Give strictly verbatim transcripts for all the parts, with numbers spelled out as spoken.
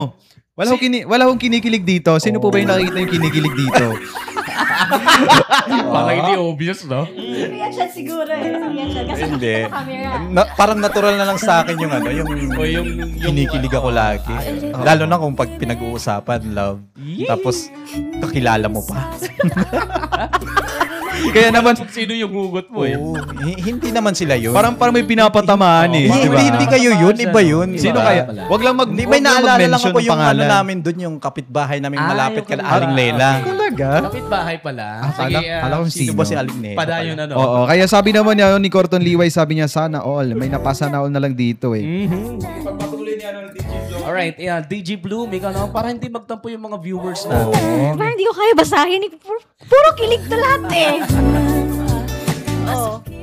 Wala akong kini wala akong kinikilig dito. Sino oh. po ba yung nakikita yung kinikilig dito? Parang hindi obvious, no? Yan siya siguro eh. Yan siya. Kasi hindi. camera. Na, parang natural na lang sa akin yung ano, yung, o yung, yung kinikilig ako lagi. Uh, Lalo na kung pag pinag-uusapan, love. Yee! Tapos, kakilala mo pa. Kaya naman, sino yung hugot mo eh? Oo, hindi naman sila yun. Parang parang may pinapatamaan eh. Hindi, diba? hindi kayo yun, iba yun. Sino kaya? Wag lang mag Hindi, may naalala lang ako yung ano namin doon, yung kapitbahay namin malapit ka na Aling Lela. Talaga? Kapitbahay pala. Ah, Sige, uh, alam ko sino ba si Aling Lela? Padayon ano. Oo, kaya sabi naman niya ni Corton Liway, sabi niya sana all. May napasa na all na lang dito eh. Mm-hmm. Pagpatuloy niya ng D J Bloom. Alright, yeah, D J Bloom, ikaw no, para hindi magtampo yung mga viewers na. Oh. Parang hindi ko kaya basahin. Puro, puro kilig to lahat eh. Oh.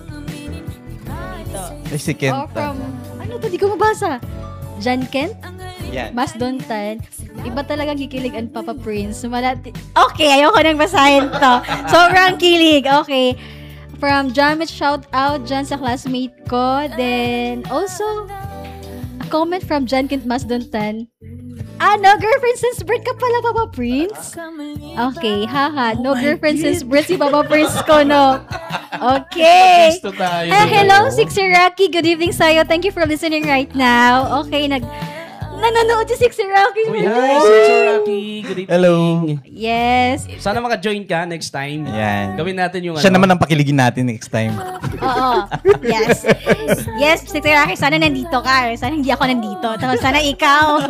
Ay, si Kent. Oh, from, ano to? Di ko mabasa. John Kent? Yan. Mas Dontan. Iba talagang kikilig ang Papa Prince. Sumalati. Okay, ayoko nang basahin to. Sobrang kilig. Okay. From Jamit, shout out dyan sa classmate ko. Then, also, a comment from John Kent Mas Dontan. Ah, no girlfriend since birth ka pala, Papa Prince? Okay, haha. No girlfriend since birth si Papa Prince ko, no? Okay. Uh, hello, Sixer Rocky. Good evening sa'yo. Thank you for listening right now. Okay, nag... Nanonood si Sixer Rocky. Oh, hi, Sixer Rocky. Good evening. Hello. Yes. Sana maka-join ka next time. Yan. Gawin natin yung Siya ano. naman ang pakiligin natin next time. Oo. Yes. Yes, Sixer Rocky. Sana nandito ka. Sana hindi ako nandito. Tapos sana ikaw.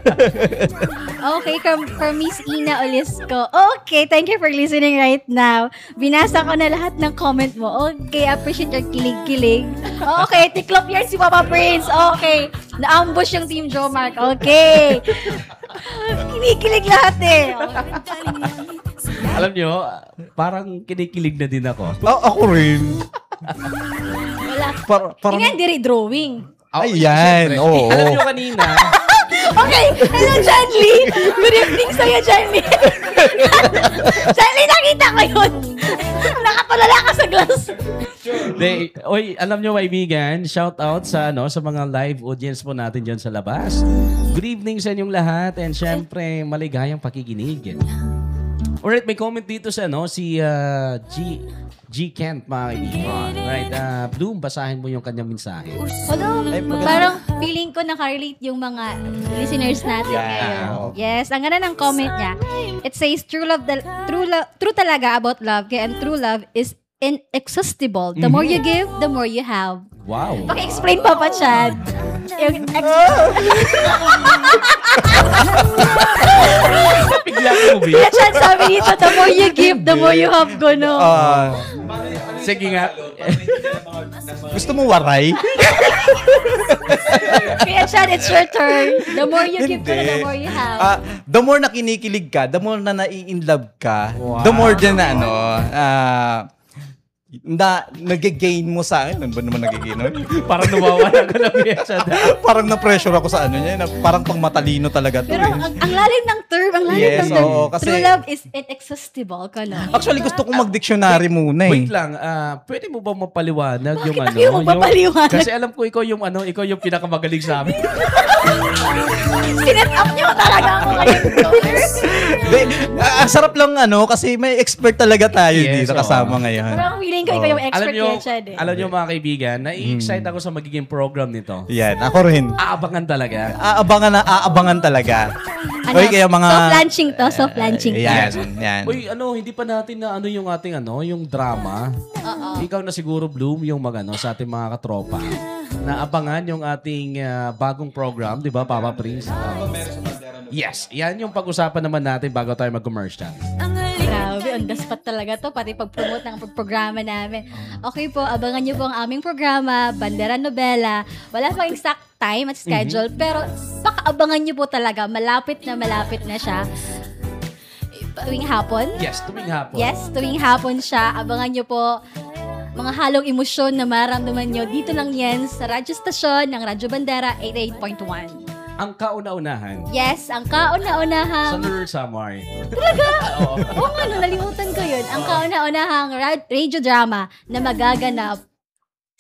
Okay, from, from Miss Ina Olisco. Okay, thank you for listening right now. Binasa ko na lahat ng comment mo. Okay, appreciate your kilig-kilig. Okay, tiklop yan si Papa Prince. Okay, na-ambush yung Team Joe Mark. Okay. Kinikilig lahat eh. Alam nyo, parang kinikilig na din ako. Oh, ako rin. Wala. Par- parang... Tingnan, diri drawing. Ayan, oo. Alam nyo kanina, Okay, hello John Lee. Good evening sa'yo, John Lee. John Lee, nakita ko yun. Nakatulala ka sa glass. de, oy, alam nyo kaibigan, shout out sa ano sa mga live audience po natin dyan sa labas. Good evening sa inyong lahat and syempre maligayang pakikinig. Alright, may comment dito sa ano si uh, G G Kent, mga kaibigan. Right, uh, Bloom, basahin mo yung kanyang mensahe. Hello, parang feeling ko nakarelate yung mga listeners natin Yeah. ngayon. Yes, ang ganda ng comment niya. It says, true love, the, true, lo- true talaga about love, kaya and true love is inexhaustible. The more you give, the more you have. Wow. Paki-explain pa pa, Chad. Yung ex- Bigla ko, Kaya Chad, sabi dito, the more you give, the more you have, gono. Uh, Sige nga. gusto mo waray? Kaya Chad, it's your turn. The more you give, Hindi. the more you have. Ah, the more na kinikilig ka, the more na nai-inlove ka, Wow. the more din na ano, ah, na nag-gain mo sa akin. Ano ba naman nag-gain nun? Parang nawawala ka lang yan siya. Parang na-pressure ako sa ano niya. Na parang pang matalino talaga to. Pero eh. ang, ang lalim ng term, ang lalim Yes, ng term. oo, kasi- True love is inexhaustible ka na. Actually, gusto kong mag-dictionary muna eh. Wait lang, ah, pwede mo ba mapaliwanag yung ano? ayaw mo yung- mapaliwanag? Kasi alam ko ikaw yung ano, ikaw yung pinakamagaling sa amin. Sinet up niyo talaga ako ngayon. Di, ah, sarap lang ano, kasi may expert talaga tayo Yes, dito oo. kasama ngayon. Pero ang feeling ko, ikaw yung expert alam nyo, kaya, Chad. Eh. alam nyo mga kaibigan, nai-excite ako sa magiging program nito. Yan, ako rin. Aabangan talaga. Aabangan na, aabangan talaga. Ano, Oy, kaya mga... soft launching to, soft launching to. Yan, yan. Uy, ano, hindi pa natin na ano yung ating ano, yung drama. Oo. Ikaw na siguro, Bloom, yung mag, ano, sa ating mga katropa. Naabangan yung ating ah, bagong program, di ba, Papa Prince? Uh, yes, yan yung pag-usapan naman natin bago tayo mag-commercial. Grabe, on the spot talaga to, pati pag-promote ng programa namin. Okay po, abangan niyo po ang aming programa, Bandera Nobela. Wala pang exact time at schedule, pero pakaabangan niyo po talaga, malapit na malapit na siya. Tuwing hapon? Yes, tuwing hapon. Yes, tuwing hapon siya. Abangan niyo po mga halong emosyon na maramdaman nyo. Dito lang yan sa radyo stasyon ng Radyo Bandera eighty-eight point one. Ang kauna-unahan. Yes, ang kauna-unahang... Sa Lord Samar. Talaga? Oo nga, no, nalimutan ko yun. Ang kauna-unahang rad- radio drama na magaganap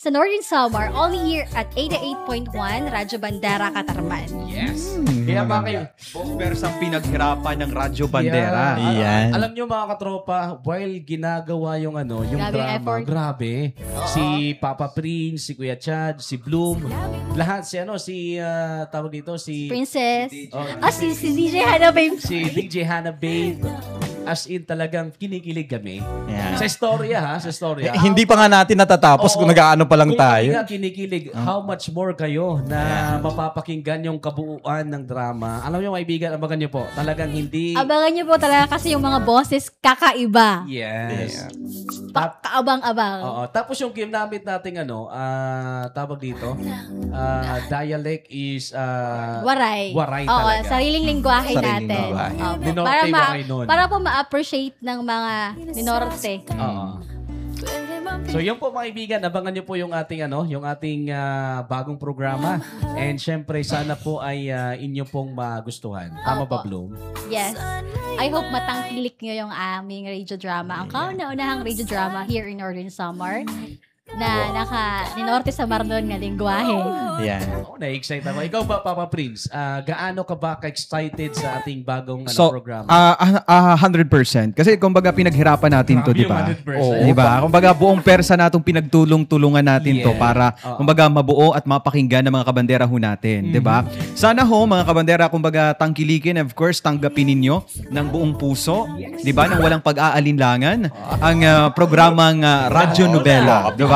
sa Northern Samar, only here at eighty-eight point one Radyo Bandera, Katarman. Yes. Kaya ba kayo? Buong persang pinaghirapan ng Radyo Bandera. Yeah. Al- Yan. alam nyo mga katropa, while ginagawa yung ano, yung Grabe yung drama, effort. grabe. Si Papa Prince, si Kuya Chad, si Bloom, lahat si ano, si ah, tawag dito, si Princess. Oh, Ah, si, si D J Hannah Babe. si D J Hannah Babe. As in talagang kinikilig kami. Yeah. Sa istorya ha, sa istorya. Eh, hindi pa nga natin natatapos Oo. kung nag-aano pa lang Kung tayo. kami nga kinikilig, how much more kayo na mapapakinggan yung kabuuan ng drama. Alam nyo, kaibigan, abangan nyo po. Talagang hindi... Abangan niyo po talaga kasi yung mga boses kakaiba. Yes. Pa- kaabang-abang. Oo. Tapos yung game namin nating ano, ah tawag dito, ah dialect is ah Waray. Waray Oo, talaga. sariling lingwahe Sariling natin. lingwahe. Opo. Ninorte para ma- waray nun. para po ma-appreciate ng mga ninorte. Oo. So yun po mga kaibigan, abangan nyo po yung ating ano, yung ating ah, bagong programa. And syempre sana po ay ah, inyo pong magustuhan. Tama ba, Opo. Bloom? Yes. I hope matangkilik nyo yung aming radio drama. Ang kauna-unahang radio drama here in Northern Samar na naka ninorte sa Marnon nga lingwahe. Yan. Oh, na-excite ako. Ikaw ba, Papa Prince? ah, gaano ka ba ka-excited sa ating bagong ano, So, programa? ah, ah, ah, one hundred percent. Kasi kumbaga pinaghirapan natin to, Grabe di yung ba? one hundred percent. Oo, di ba? Kumbaga buong persa natong pinagtulong-tulungan natin to Yeah. para Oo. kumbaga mabuo at mapakinggan ng mga kabandera ho natin, di ba? Sana ho mga kabandera kumbaga tangkilikin, of course, tanggapin ninyo ng buong puso, di ba? Nang walang pag-aalinlangan ang ah, programang ah, Radyo Nobela, di ba?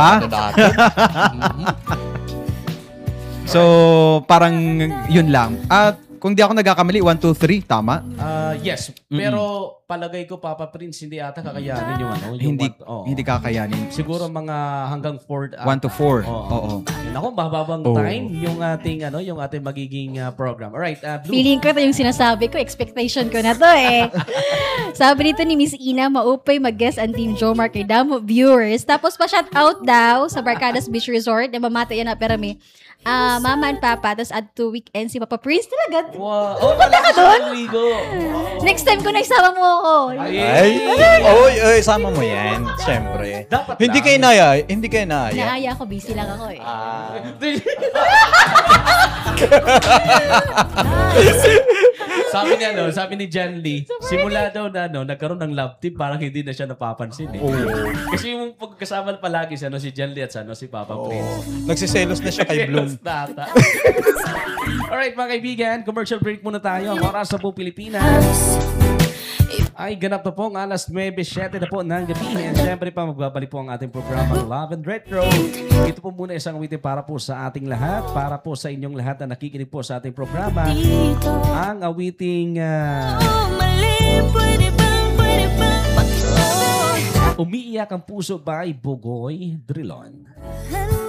So, parang yun lang. At kung di ako nagkakamali, one, two, three, tama? Ah, yes. Pero palagay ko, Papa Prince, hindi ata kakayanin yung ano. Yung Hindi one- oo. hindi kakayanin. Siguro mga hanggang four. one to four. Oo. Oo. Yun ako, mababang Oo. time yung ating ano, yung ating magiging ah, program. Alright, uh, Blue. Feeling ko ito yung sinasabi ko, expectation ko na to eh. Sabi nito ni Miss Ina, maupay mag-guest ang Team Jomar kay Damo viewers. Tapos pa shout out daw sa Barcadas Beach Resort, na mamata yan na perami. Ah, Mama and Papa, tapos add to weekend si Papa Prince talaga. Wow. Oh, wala ka doon? Ligo. Next time ko nagsama mo ako. Ay, oy, oy, sama mo yan. Siyempre. Dapat Hindi lang. kayo naya, hindi kayo naya. Naaya ako, busy lang ako eh. Ah, Sabi niya, no, sabi ni Jan Lee, simula daw na, no, nagkaroon ng love team, parang hindi na siya napapansin eh. Kasi yung pagkasama palagi siya, no, si Jan Lee at sa, no, si Papa Prince. nagsiselos na siya kay Bloom. Yes, tata. Alright, mga kaibigan, commercial break muna tayo. Ang oras sa po Pilipinas ay ganap na po ang alas nine seven na po ng gabi. And syempre pa, magbabalik po ang ating programa Love and Retro. Ito po muna isang awitin para po sa ating lahat, para po sa inyong lahat na nakikinig po sa ating programa. Ang awiting ah, Umiiyak ang Puso by Bugoy Drilon.